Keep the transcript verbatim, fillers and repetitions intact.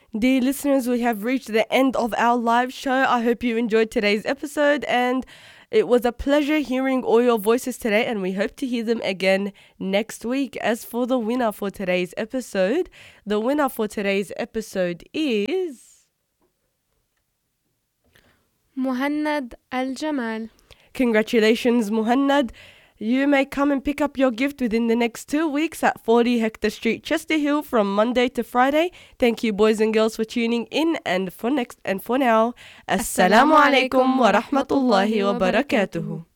Dear listeners, we have reached the end of our live show. I hope you enjoyed today's episode, and it was a pleasure hearing all your voices today, and we hope to hear them again next week. As for the winner for today's episode, the winner for today's episode is Muhannad Al-Jamal. Congratulations, Muhannad. You may come and pick up your gift within the next two weeks at forty Hector Street, Chester Hill, from Monday to Friday. Thank you, boys and girls, for tuning in. And for next and for now, Assalamu alaikum wa rahmatullahi wa barakatuhu.